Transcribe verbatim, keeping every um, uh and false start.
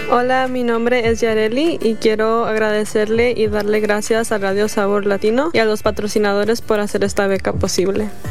Hola, mi nombre es Yareli y quiero agradecerle y darle gracias a Radio Sabor Latino y a los patrocinadores por hacer esta beca posible.